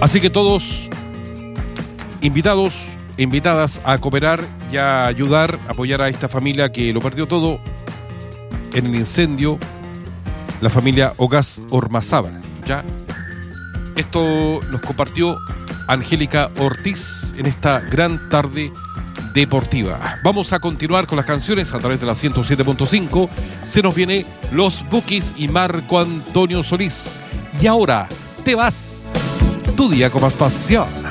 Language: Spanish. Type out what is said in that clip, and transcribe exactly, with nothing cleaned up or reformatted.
Así que todos invitados, invitadas a cooperar y a ayudar, a apoyar a esta familia que lo perdió todo en el incendio, la familia Ogaz Ormazábal, ¿ya? Esto nos compartió Angélica Ortiz en esta gran tarde deportiva. Vamos a continuar con las canciones a través de la ciento siete punto cinco. Se nos viene Los Bukis y Marco Antonio Solís. Y ahora te vas, tu día con más pasión.